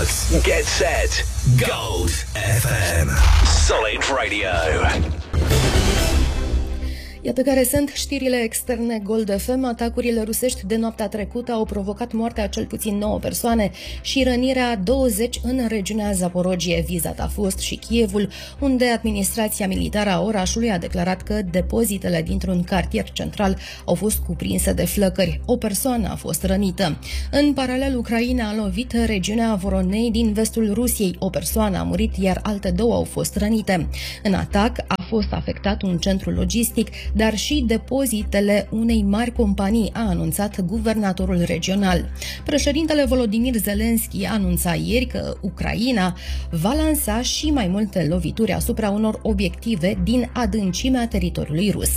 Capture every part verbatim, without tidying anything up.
Max. Get set. Gold F M. Solid Radio. Iată care sunt știrile externe Gold F M. Atacurile rusești de noaptea trecută au provocat moartea cel puțin nouă persoane și rănirea douăzeci în regiunea Zaporogie. Vizat a fost și Kievul, unde administrația militară a orașului a declarat că depozitele dintr-un cartier central au fost cuprinse de flăcări. O persoană a fost rănită. În paralel, Ucraina a lovit regiunea Voronei din vestul Rusiei. O persoană a murit, iar alte două au fost rănite. În atac a fost afectat un centru logistic, dar și depozitele unei mari companii, a anunțat guvernatorul regional. Președintele Volodymyr Zelensky anunța ieri că Ucraina va lansa și mai multe lovituri asupra unor obiective din adâncimea teritoriului rus.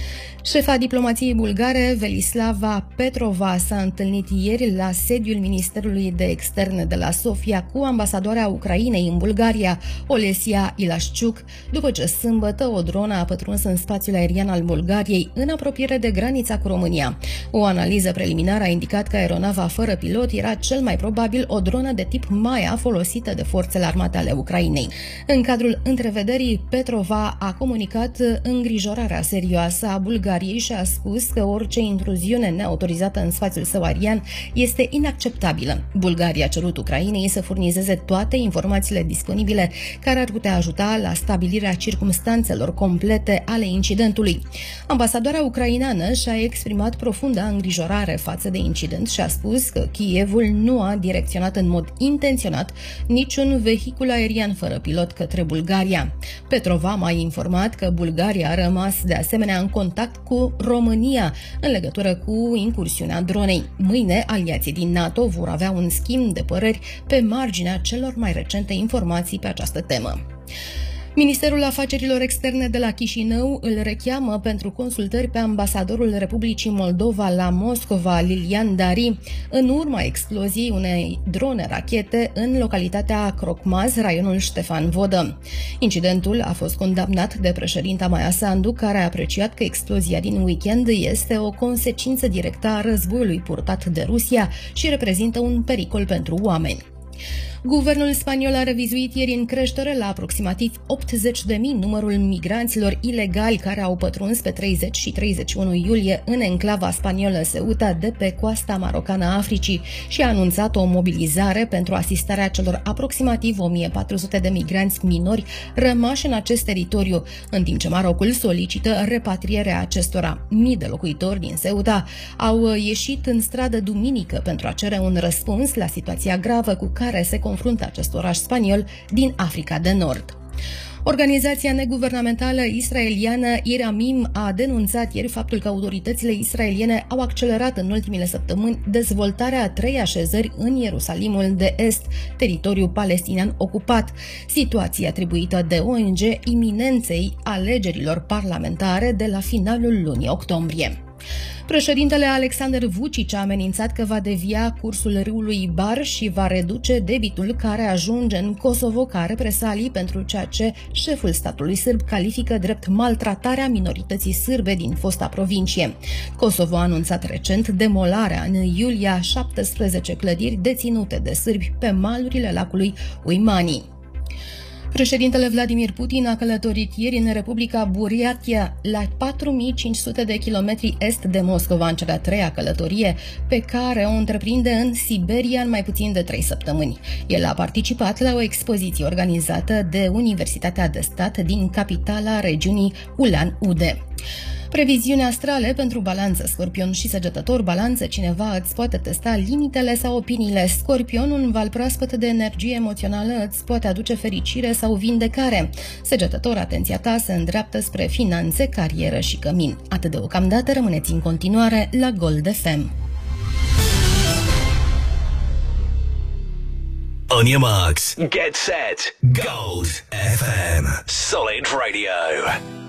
Șefa diplomației bulgare, Velislava Petrova, s-a întâlnit ieri la sediul Ministerului de Externe de la Sofia cu ambasadoarea Ucrainei în Bulgaria, Olesia Ilașciuc, după ce sâmbătă o dronă a pătruns în spațiul aerian al Bulgariei, în apropiere de granița cu România. O analiză preliminară a indicat că aeronava fără pilot era cel mai probabil o dronă de tip Maia folosită de forțele armate ale Ucrainei. În cadrul întrevederii, Petrova a comunicat îngrijorarea serioasă a Bulgariei și a spus că orice intruziune neautorizată în spațiul său aerian este inacceptabilă. Bulgaria a cerut Ucrainei să furnizeze toate informațiile disponibile care ar putea ajuta la stabilirea circumstanțelor complete ale incidentului. Ambasadoarea ucraineană și-a exprimat profundă îngrijorare față de incident și a spus că Kievul nu a direcționat în mod intenționat niciun vehicul aerian fără pilot către Bulgaria. Petrova a mai informat că Bulgaria a rămas de asemenea în contact cu România în legătură cu incursiunea dronei. Mâine, aliații din NATO vor avea un schimb de păreri pe marginea celor mai recente informații pe această temă. Ministerul Afacerilor Externe de la Chișinău îl recheamă pentru consultări pe ambasadorul Republicii Moldova la Moscova, Lilian Dari, în urma exploziei unei drone-rachete în localitatea Crocmaz, raionul Ștefan Vodă. Incidentul a fost condamnat de președinta Maia Sandu, care a apreciat că explozia din weekend este o consecință directă a războiului purtat de Rusia și reprezintă un pericol pentru oameni. Guvernul spaniol a revizuit ieri în creștere la aproximativ optzeci de mii numărul migranților ilegali care au pătruns pe treizeci și treizeci și unu iulie în enclava spaniolă Ceuta de pe coasta marocană a Africii și a anunțat o mobilizare pentru asistarea celor aproximativ o mie patru sute de migranți minori rămași în acest teritoriu, în timp ce Marocul solicită repatrierea acestora. Mii de locuitori din Ceuta au ieșit în stradă duminică pentru a cere un răspuns la situația gravă cu care se confruntă acest oraș spaniol din Africa de Nord. Organizația neguvernamentală israeliană Iramim a denunțat ieri faptul că autoritățile israeliene au accelerat în ultimele săptămâni dezvoltarea a trei așezări în Ierusalimul de Est, teritoriul palestinian ocupat, situație atribuită de O N G iminenței alegerilor parlamentare de la finalul lunii octombrie. Președintele Alexander Vučić a amenințat că va devia cursul râului Bar și va reduce debitul care ajunge în Kosovo ca represalii pentru ceea ce șeful statului sârb califică drept maltratarea minorității sârbe din fosta provincie. Kosovo a anunțat recent demolarea în iulie a șaptesprezece clădiri deținute de sârbi pe malurile lacului Uimani. Președintele Vladimir Putin a călătorit ieri în Republica Buryatia, la patru mii cinci sute de kilometri est de Moscova, în cea de-a treia călătorie, pe care o întreprinde în Siberia în mai puțin de trei săptămâni. El a participat la o expoziție organizată de Universitatea de Stat din capitala regiunii Ulan-Ude. Previziuni astrale pentru Balanță, Scorpion și Săgetător. Balanță, cineva îți poate testa limitele sau opiniile. Scorpion, un val proaspăt de energie emoțională îți poate aduce fericire sau vindecare. Săgetător, atenția ta se îndreaptă spre finanțe, carieră și cămin. Atât deocamdată, rămâneți în continuare la Gold F M. On your marks, get set, Gold F M, Solid Radio.